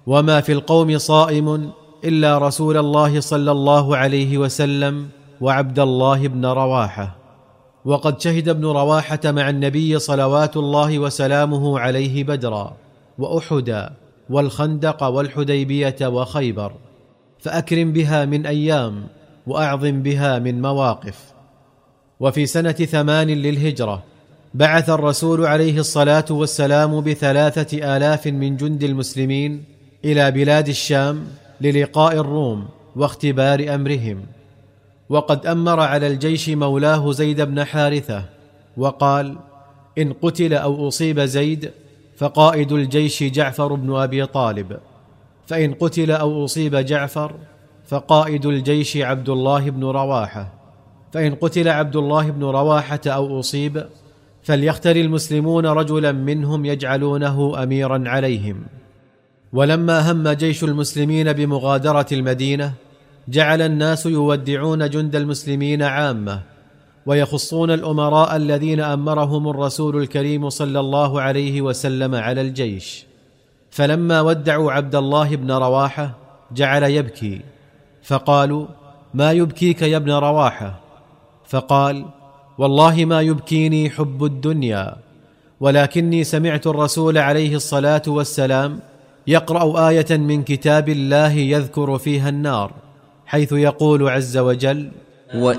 وما في القوم صائم إلا رسول الله صلى الله عليه وسلم وعبد الله بن رواحة. وقد شهد ابن رواحة مع النبي صلوات الله وسلامه عليه بدرا وأحدا والخندق والحديبية وخيبر، فأكرم بها من أيام وأعظم بها من مواقف. وفي سنة 8 للهجرة بعث الرسول عليه الصلاة والسلام ب3,000 من جند المسلمين إلى بلاد الشام للقاء الروم واختبار أمرهم. وقد أمر على الجيش مولاه زيد بن حارثة، وقال: إن قتل أو أصيب زيد فقائد الجيش جعفر بن أبي طالب، فإن قتل أو أصيب جعفر فقائد الجيش عبد الله بن رواحة، فإن قتل عبد الله بن رواحة أو أصيب فليختر المسلمون رجلا منهم يجعلونه أميرا عليهم. ولما هم جيش المسلمين بمغادرة المدينة جعل الناس يودعون جند المسلمين عامة ويخصون الأمراء الذين أمرهم الرسول الكريم صلى الله عليه وسلم على الجيش. فلما ودعوا عبد الله بن رواحة جعل يبكي، فقالوا: ما يبكيك يا ابن رواحة؟ فقال: والله ما يبكيني حب الدنيا، ولكني سمعت الرسول عليه الصلاة والسلام يقرأ آية من كتاب الله يذكر فيها النار، حيث يقول عز وجل: